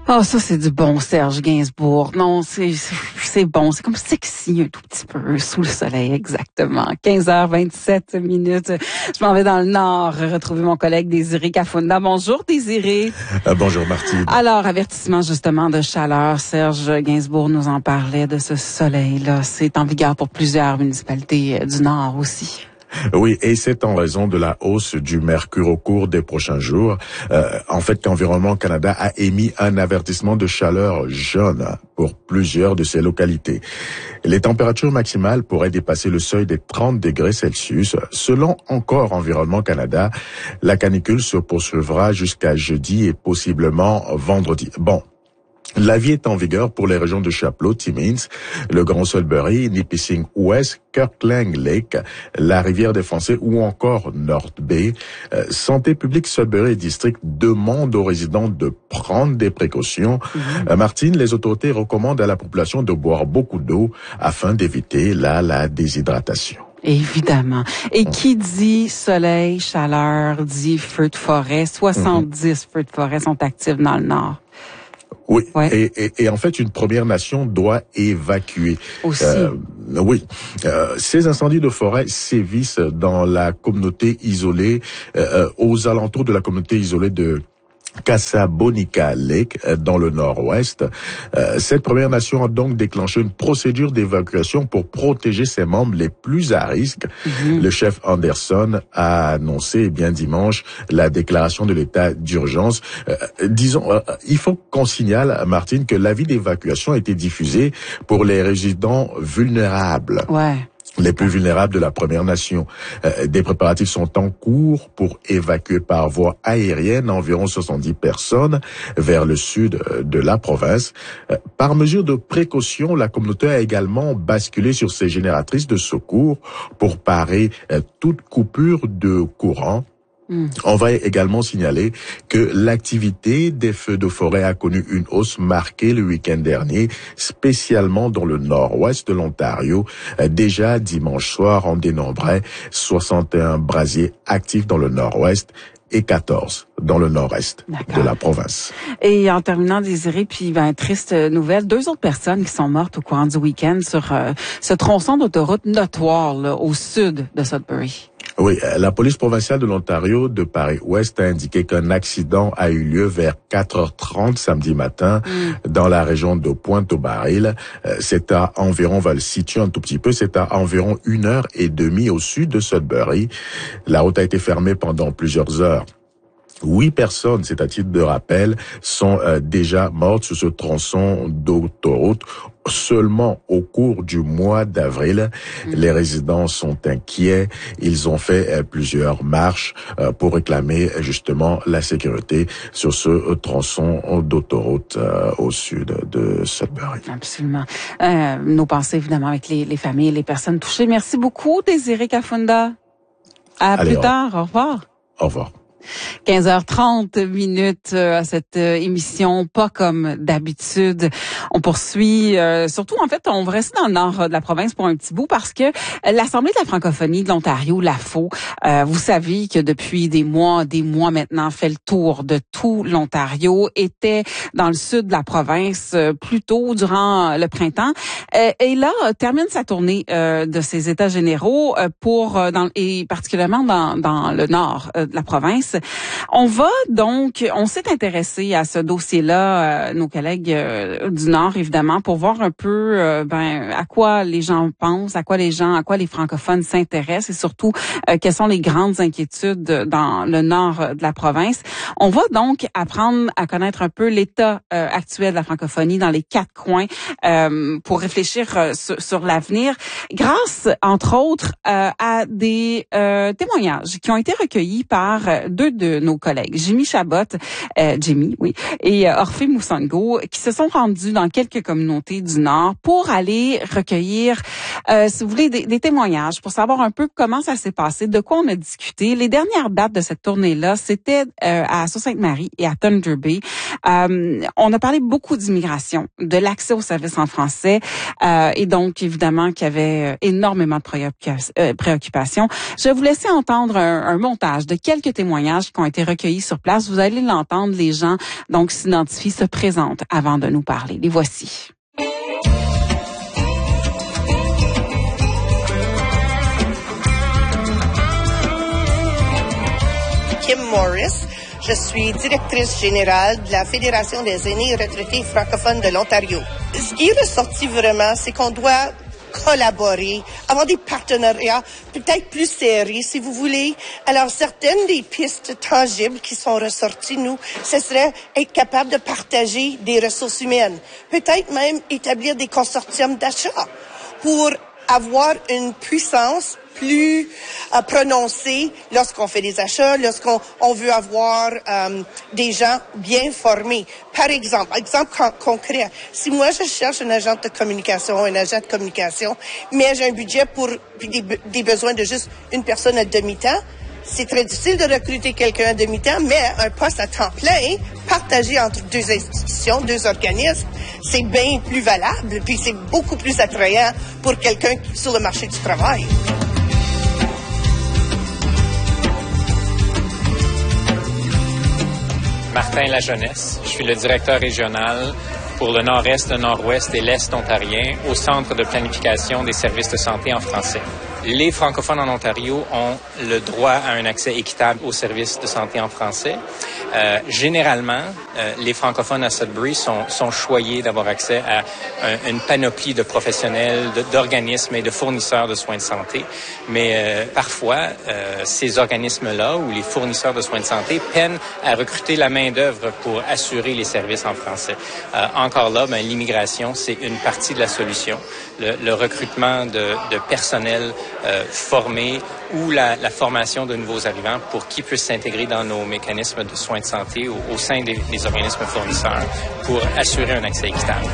Ah, ça, c'est du bon Serge Gainsbourg. Non, c'est bon. C'est comme sexy un tout petit peu, sous le soleil, exactement. 15h27. Je m'en vais dans le Nord retrouver mon collègue Désiré Kafunda. Bonjour, Désiré. Bonjour, Martine. Alors, avertissement justement de chaleur. Serge Gainsbourg nous en parlait de ce soleil-là. C'est en vigueur pour plusieurs municipalités du Nord aussi. Oui, et c'est en raison de la hausse du mercure au cours des prochains jours. En fait, l'Environnement Canada a émis un avertissement de chaleur jaune pour plusieurs de ces localités. Les températures maximales pourraient dépasser le seuil des 30 degrés Celsius. Selon encore Environnement Canada, la canicule se poursuivra jusqu'à jeudi et possiblement vendredi. Bon. L'avis est en vigueur pour les régions de Chapleau, Timmins, le Grand Sudbury, Nipissing Ouest, Kirkland Lake, la Rivière des Français ou encore North Bay. Santé publique Sudbury et District demande aux résidents de prendre des précautions. Martine, les autorités recommandent à la population de boire beaucoup d'eau afin d'éviter la déshydratation. Évidemment. Et qui dit soleil, chaleur, dit feux de forêt. 70 feux de forêt sont actifs dans le Nord. Oui, ouais. et en fait, une Première Nation doit évacuer. Aussi. Ces incendies de forêt sévissent dans la communauté isolée, aux alentours de la communauté isolée de Casabonica Lake, dans le nord-ouest. Cette Première Nation a donc déclenché une procédure d'évacuation pour protéger ses membres les plus à risque. Le chef Anderson a annoncé dimanche la déclaration de l'état d'urgence. Il faut qu'on signale, Martine, que l'avis d'évacuation a été diffusé pour les résidents vulnérables. Ouais. Les plus vulnérables de la Première Nation. Des préparatifs sont en cours pour évacuer par voie aérienne environ 70 personnes vers le sud de la province. Par mesure de précaution, la communauté a également basculé sur ses génératrices de secours pour parer toute coupure de courant. On va également signaler que l'activité des feux de forêt a connu une hausse marquée le week-end dernier, spécialement dans le nord-ouest de l'Ontario. Déjà dimanche soir, on dénombrait 61 brasiers actifs dans le nord-ouest et 14 dans le nord-est de la province. Et en terminant, Désiré, puis triste nouvelle, 2 autres personnes qui sont mortes au courant du week-end sur ce tronçon d'autoroute notoire là, au sud de Sudbury. Oui, la police provinciale de l'Ontario de Paris-Ouest a indiqué qu'un accident a eu lieu vers 4h30 samedi matin dans la région de Pointe-au-Baril. C'est à environ, on va le situer un tout petit peu, c'est à environ 1h30 au sud de Sudbury. La route a été fermée pendant plusieurs heures. 8 personnes, c'est à titre de rappel, sont déjà mortes sur ce tronçon d'autoroute seulement au cours du mois d'avril. Les résidents sont inquiets. Ils ont fait plusieurs marches pour réclamer justement la sécurité sur ce tronçon d'autoroute au sud de Sudbury. Absolument. Nos pensées évidemment avec les familles et les personnes touchées. Merci beaucoup, Désiré Kafunda. Plus tard. Au revoir. Au revoir. 15h30 à cette émission, pas comme d'habitude. On poursuit, surtout en fait, on va rester dans le nord de la province pour un petit bout parce que l'Assemblée de la francophonie de l'Ontario, l'AFO, vous savez que depuis des mois maintenant, fait le tour de tout l'Ontario, était dans le sud de la province plus tôt durant le printemps et là termine sa tournée de ses états généraux et particulièrement dans le nord de la province. On s'est intéressé à ce dossier-là, nos collègues du Nord, évidemment, pour voir un peu à quoi les gens pensent, à quoi les francophones s'intéressent et surtout quelles sont les grandes inquiétudes dans le nord de la province. On va donc apprendre à connaître un peu l'état actuel de la francophonie dans les 4 coins pour réfléchir sur l'avenir, grâce, entre autres, à des témoignages qui ont été recueillis par 2 de nos collègues, Jimmy Chabot, et Orphée Moussango, qui se sont rendus dans quelques communautés du Nord pour aller recueillir, si vous voulez, des témoignages, pour savoir un peu comment ça s'est passé, de quoi on a discuté. Les dernières dates de cette tournée-là, c'était à Sault-Sainte-Marie et à Thunder Bay. On a parlé beaucoup d'immigration, de l'accès aux services en français, et donc évidemment qu'il y avait énormément de préoccupations. Je vais vous laisser entendre un montage de quelques témoignages qui ont été recueillis sur place. Vous allez l'entendre, les gens donc s'identifient, se présentent avant de nous parler. Les voici. Kim Morris. Je suis directrice générale de la Fédération des aînés retraités francophones de l'Ontario. Ce qui est ressorti vraiment, c'est qu'on doit collaborer, avoir des partenariats peut-être plus serrés, si vous voulez. Alors, certaines des pistes tangibles qui sont ressorties, nous, ce serait être capable de partager des ressources humaines. Peut-être même établir des consortiums d'achat pour avoir une puissance plus prononcée lorsqu'on fait des achats, lorsqu'on veut avoir des gens bien formés. Par exemple concret, si moi je cherche un agent de communication, mais j'ai un budget pour des besoins de juste une personne à demi-temps, c'est très difficile de recruter quelqu'un à demi-temps, mais un poste à temps plein, partagé entre deux institutions, deux organismes, c'est bien plus valable, puis c'est beaucoup plus attrayant pour quelqu'un sur le marché du travail. Martin Lajeunesse. Je suis le directeur régional pour le nord-est, le nord-ouest et l'est ontarien au Centre de planification des services de santé en français. Les francophones en Ontario ont le droit à un accès équitable aux services de santé en français. Généralement, les francophones à Sudbury sont choyés d'avoir accès à une panoplie de professionnels, d'organismes et de fournisseurs de soins de santé. Mais parfois, ces organismes-là ou les fournisseurs de soins de santé peinent à recruter la main-d'œuvre pour assurer les services en français. Encore là, l'immigration, c'est une partie de la solution. Le recrutement de personnel formé ou la formation de nouveaux arrivants pour qu'ils puissent s'intégrer dans nos mécanismes de soins de santé au sein des organismes fournisseurs pour assurer un accès équitable.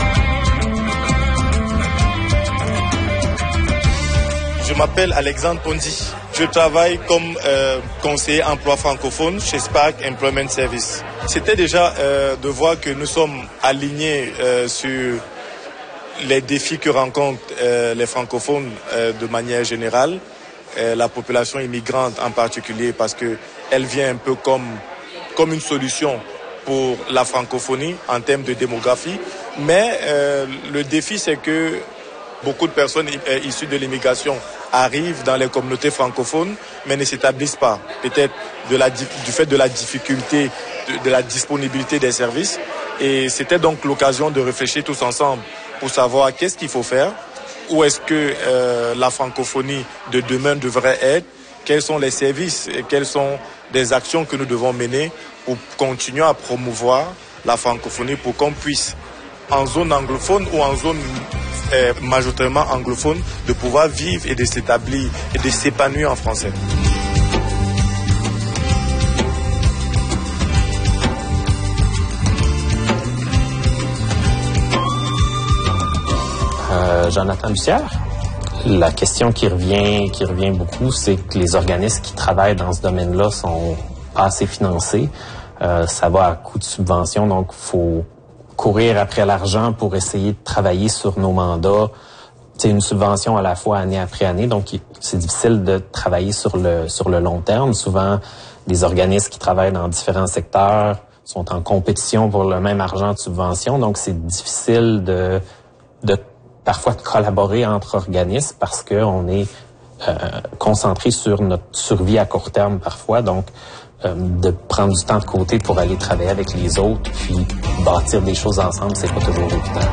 Je m'appelle Alexandre Ponzi. Je travaille comme conseiller emploi francophone chez Spark Employment Service. C'était déjà de voir que nous sommes alignés sur les défis que rencontrent les francophones de manière générale, la population immigrante en particulier, parce que elle vient un peu comme une solution pour la francophonie en termes de démographie. Mais le défi, c'est que beaucoup de personnes issues de l'immigration arrivent dans les communautés francophones, mais ne s'établissent pas. Peut-être du fait de la difficulté, de la disponibilité des services. Et c'était donc l'occasion de réfléchir tous ensemble pour savoir qu'est-ce qu'il faut faire, où est-ce que la francophonie de demain devrait être, quels sont les services et quelles sont des actions que nous devons mener pour continuer à promouvoir la francophonie pour qu'on puisse, en zone anglophone ou en zone majoritairement anglophone, de pouvoir vivre et de s'établir et de s'épanouir en français. Jonathan Bussière. La question qui revient beaucoup, c'est que les organismes qui travaillent dans ce domaine-là sont pas assez financés. Ça va à coût de subvention, donc faut courir après l'argent pour essayer de travailler sur nos mandats. C'est une subvention à la fois année après année, donc c'est difficile de travailler sur le long terme. Souvent, les organismes qui travaillent dans différents secteurs sont en compétition pour le même argent de subvention, donc c'est difficile de parfois de collaborer entre organismes parce qu'on est concentré sur notre survie à court terme parfois, donc de prendre du temps de côté pour aller travailler avec les autres puis bâtir des choses ensemble, c'est pas toujours évident.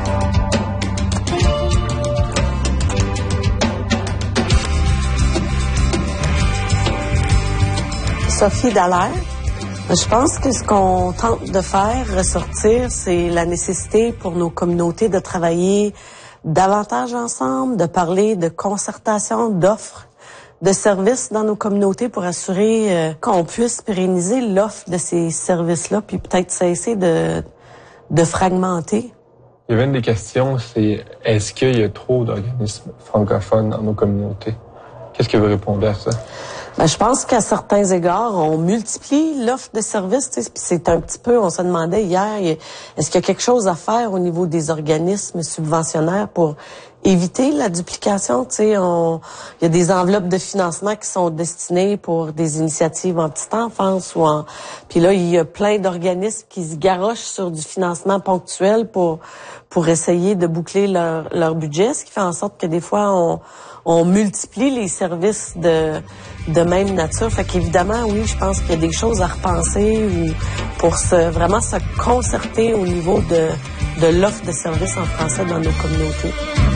Sophie Dallaire. Je pense que ce qu'on tente de faire ressortir, c'est la nécessité pour nos communautés de travailler davantage ensemble, de parler de concertation, d'offres, de services dans nos communautés pour assurer qu'on puisse pérenniser l'offre de ces services-là, puis peut-être cesser de fragmenter. Il y avait une des questions, c'est est-ce qu'il y a trop d'organismes francophones dans nos communautés? Qu'est-ce que vous répondez à ça? Ben, je pense qu'à certains égards, on multiplie l'offre de services. Puis c'est un petit peu, on se demandait hier, est-ce qu'il y a quelque chose à faire au niveau des organismes subventionnaires pour éviter la duplication? Tu sais, il y a des enveloppes de financement qui sont destinées pour des initiatives en petite enfance puis là, il y a plein d'organismes qui se garochent sur du financement ponctuel pour essayer de boucler leur budget, ce qui fait en sorte que des fois, on multiplie les services de même nature. Fait qu'évidemment, oui, je pense qu'il y a des choses à repenser pour vraiment se concerter au niveau de l'offre de services en français dans nos communautés.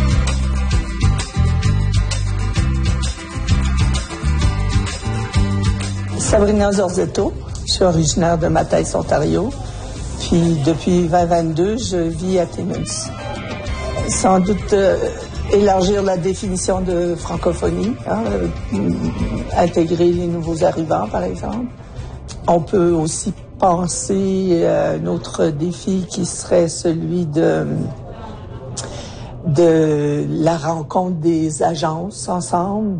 Sabrina Zorzetto, je suis originaire de Matteis, Ontario. Puis depuis 2022, je vis à Timmins. Sans doute élargir la définition de francophonie, intégrer les nouveaux arrivants, par exemple. On peut aussi penser à un autre défi qui serait celui de la rencontre des agences ensemble,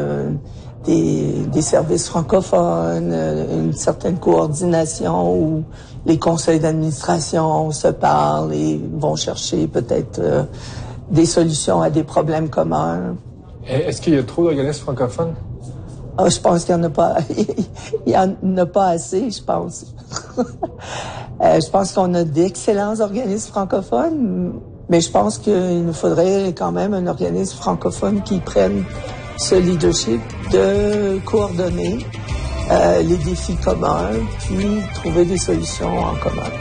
des services francophones, une certaine coordination où les conseils d'administration se parlent et vont chercher peut-être des solutions à des problèmes communs. Est-ce qu'il y a trop d'organismes francophones? Je pense qu'il n'y en a pas. Il y en a pas assez, je pense. Je pense qu'on a d'excellents organismes francophones, mais je pense qu'il nous faudrait quand même un organisme francophone qui prenne ce leadership de coordonner les défis communs, puis trouver des solutions en commun.